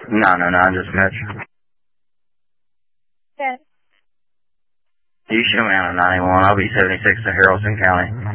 No, I just met you. Good. You show me on a 91. I'll be 76 to Haralson County.